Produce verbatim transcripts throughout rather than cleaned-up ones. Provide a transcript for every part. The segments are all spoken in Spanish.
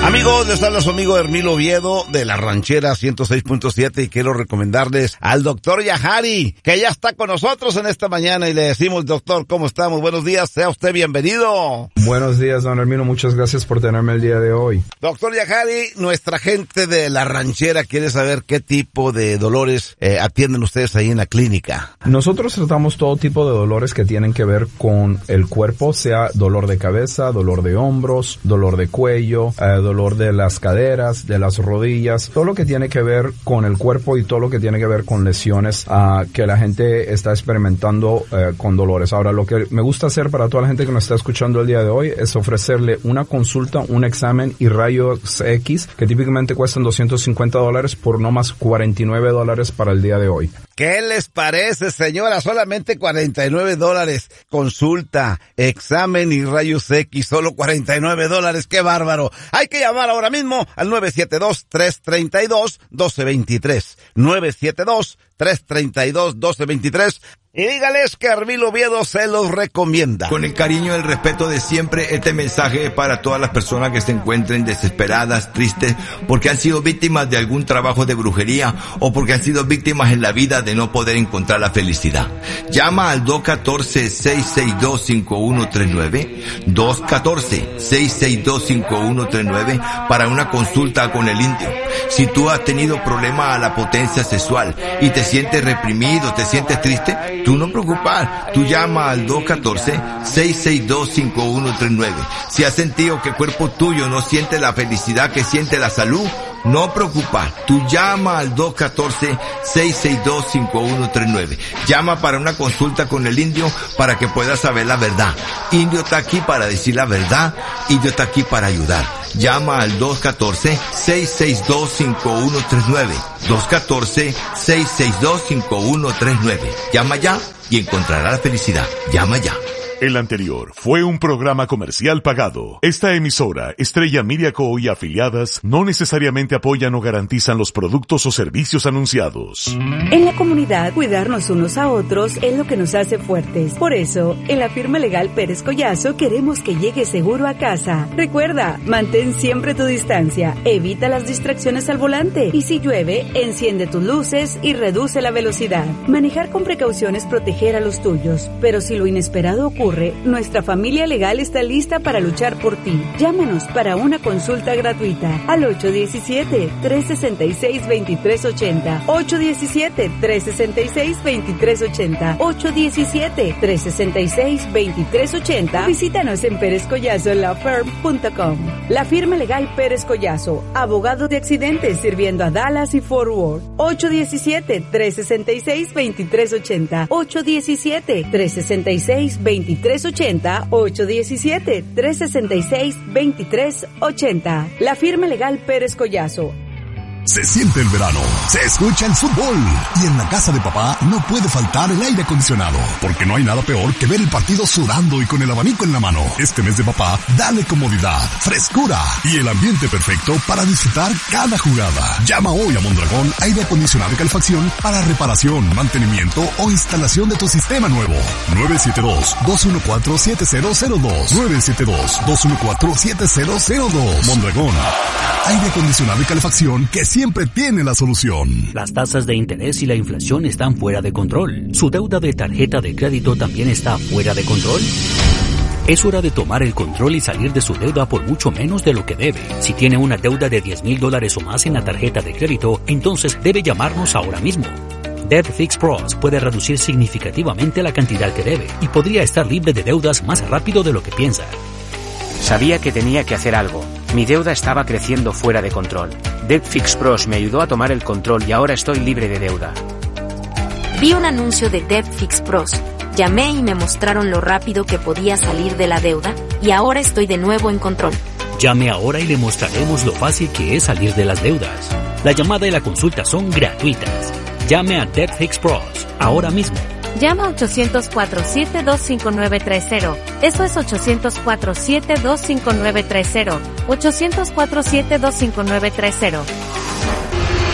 Amigos, les habla su amigo Hermilo Oviedo de La Ranchera ciento seis punto siete y quiero recomendarles al doctor Yahari, que ya está con nosotros en esta mañana y le decimos, doctor, ¿cómo estamos? Buenos días, sea usted bienvenido. Buenos días, don Hermino, muchas gracias por tenerme el día de hoy. Doctor Yahari, nuestra gente de La Ranchera quiere saber qué tipo de dolores eh, atienden ustedes ahí en la clínica. Nosotros tratamos todo tipo de dolores que tienen que ver con el cuerpo, sea dolor de cabeza, dolor de hombros, dolor de cuello, eh, dolor de las caderas, de las rodillas, todo lo que tiene que ver con el cuerpo y todo lo que tiene que ver con lesiones uh, que la gente está experimentando uh, con dolores. Ahora, lo que me gusta hacer para toda la gente que nos está escuchando el día de hoy es ofrecerle una consulta, un examen y rayos X que típicamente cuestan doscientos cincuenta dólares por no más cuarenta y nueve dólares para el día de hoy. ¿Qué les parece, señora? Solamente cuarenta y nueve dólares. Consulta, examen y rayos X, solo cuarenta y nueve dólares. ¡Qué bárbaro! Hay que llamar ahora mismo al nueve siete dos, tres tres dos, uno dos dos tres. nueve siete dos, tres tres dos, uno dos dos tres. Y dígales que Hermilo Oviedo se los recomienda. Con el cariño y el respeto de siempre, este mensaje es para todas las personas que se encuentren desesperadas, tristes, porque han sido víctimas de algún trabajo de brujería o porque han sido víctimas en la vida de no poder encontrar la felicidad. Llama al dos uno cuatro, seis seis dos, cinco uno tres nueve, dos uno cuatro, seis seis dos, cinco uno tres nueve para una consulta con el indio. Si tú has tenido problemas a la potencia sexual y te sientes reprimido, te sientes triste, tú no preocupar, tú llama al dos uno cuatro, seis seis dos, cinco uno tres nueve. Si has sentido que el cuerpo tuyo no siente la felicidad que siente la salud, no preocupar, tú llama al dos uno cuatro, seis seis dos, cinco uno tres nueve. Llama para una consulta con el indio para que puedas saber la verdad. Indio está aquí para decir la verdad, Indio está aquí para ayudar. Llama al dos uno cuatro, seis seis dos, cinco uno tres nueve. dos uno cuatro, seis seis dos, cinco uno tres nueve. Llama ya y encontrará la felicidad. Llama ya. El anterior fue un programa comercial pagado. Esta emisora, Estrella Media Co. y afiliadas, no necesariamente apoyan o garantizan los productos o servicios anunciados. En la comunidad, cuidarnos unos a otros es lo que nos hace fuertes. Por eso, en la firma legal Pérez Collazo queremos que llegue seguro a casa. Recuerda, mantén siempre tu distancia, evita las distracciones al volante y si llueve, enciende tus luces y reduce la velocidad. Manejar con precaución es proteger a los tuyos, pero si lo inesperado ocurre, nuestra familia legal está lista para luchar por ti. Llámanos para una consulta gratuita al ocho uno siete, tres seis seis, dos tres ocho cero, ocho uno siete, tres seis seis, dos tres ocho cero, ocho uno siete, tres seis seis, dos tres ocho cero. Visítanos en pérez collazo law firm punto com. La firma legal Pérez Collazo, abogado de accidentes sirviendo a Dallas y Fort Worth. ocho uno siete, tres seis seis, dos tres ocho cero, ocho uno siete, tres seis seis, dos tres ocho cero, ocho uno siete, tres seis seis, dos tres ocho cero. La firma legal Pérez Collazo. Se siente el verano, se escucha el fútbol y en la casa de papá no puede faltar el aire acondicionado, porque no hay nada peor que ver el partido sudando y con el abanico en la mano. Este mes de papá, dale comodidad, frescura y el ambiente perfecto para disfrutar cada jugada. Llama hoy a Mondragón Aire Acondicionado y Calefacción para reparación, mantenimiento o instalación de tu sistema nuevo. nueve siete dos, dos uno cuatro, siete cero cero dos. nueve siete dos, dos uno cuatro, siete cero cero dos. Mondragón Aire Acondicionado y Calefacción, que siempre tiene la solución. Las tasas de interés y la inflación están fuera de control. ¿Su deuda de tarjeta de crédito también está fuera de control? Es hora de tomar el control y salir de su deuda por mucho menos de lo que debe. Si tiene una deuda de diez mil dólares o más en la tarjeta de crédito, entonces debe llamarnos ahora mismo. Debt Fix Pros puede reducir significativamente la cantidad que debe y podría estar libre de deudas más rápido de lo que piensa. Sabía que tenía que hacer algo. Mi deuda estaba creciendo fuera de control. Debt Fix Pros me ayudó a tomar el control y ahora estoy libre de deuda. Vi un anuncio de Debt Fix Pros. Llamé y me mostraron lo rápido que podía salir de la deuda y ahora estoy de nuevo en control. Llame ahora y le mostraremos lo fácil que es salir de las deudas. La llamada y la consulta son gratuitas. Llame a Debt Fix Pros ahora mismo. Llama a ochocientos cuatro, siete dos cinco nueve tres cero. Eso es ochocientos cuatro, siete dos cinco nueve tres cero. ochocientos cuatro, siete dos cinco nueve tres cero.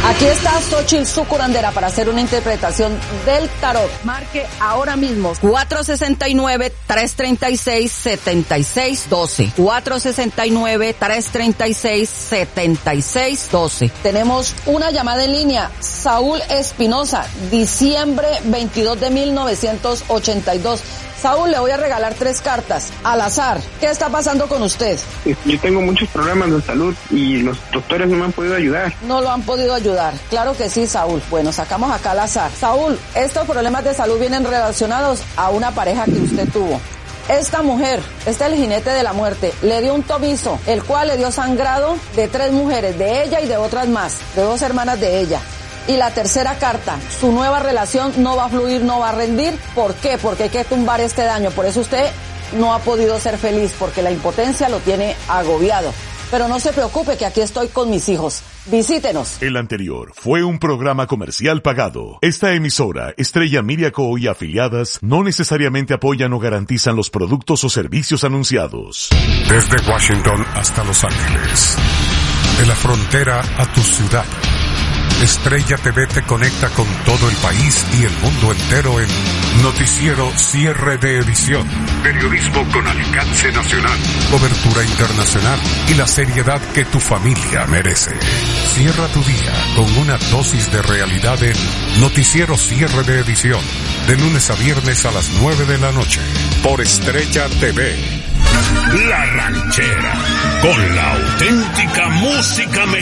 Aquí está Xochitl, su curandera, para hacer una interpretación del tarot. Marque ahora mismo cuatro sesenta y nueve, tres treinta y seis, setenta y seis doce. cuatro sesenta y nueve, tres treinta y seis, setenta y seis doce. Tenemos una llamada en línea. Saúl Espinosa, diciembre veintidós de mil novecientos ochenta y dos. Saúl, le voy a regalar tres cartas al azar. ¿Qué está pasando con usted? Yo tengo muchos problemas de salud y los doctores no me han podido ayudar. No lo han podido ayudar. Claro que sí, Saúl. Bueno, sacamos acá al azar. Saúl, estos problemas de salud vienen relacionados a una pareja que usted tuvo. Esta mujer, este es el jinete de la muerte, le dio un tomizo, el cual le dio sangrado de tres mujeres, de ella y de otras más, de dos hermanas de ella. Y la tercera carta, su nueva relación no va a fluir, no va a rendir. ¿Por qué? Porque hay que tumbar este daño. Por eso usted no ha podido ser feliz, porque la impotencia lo tiene agobiado. Pero no se preocupe, que aquí estoy con mis hijos. Visítenos. El anterior fue un programa comercial pagado. Esta emisora, Estrella Media Co. y afiliadas, no necesariamente apoyan o garantizan los productos o servicios anunciados. Desde Washington hasta Los Ángeles, de la frontera a tu ciudad, Estrella T V te conecta con todo el país y el mundo entero en Noticiero Cierre de Edición. Periodismo con alcance nacional, cobertura internacional y la seriedad que tu familia merece. Cierra tu día con una dosis de realidad en Noticiero Cierre de Edición, de lunes a viernes a las nueve de la noche, por Estrella T V. La Ranchera, con la auténtica música mexicana.